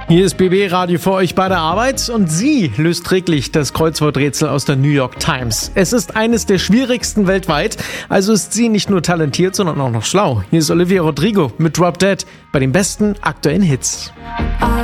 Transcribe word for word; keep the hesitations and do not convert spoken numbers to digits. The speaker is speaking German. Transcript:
Hier ist B B Radio für euch bei der Arbeit und sie löst täglich das Kreuzworträtsel aus der New York Times. Es ist eines der schwierigsten weltweit, also ist sie nicht nur talentiert, sondern auch noch schlau. Hier ist Olivia Rodrigo mit Drop Dead bei den besten aktuellen Hits.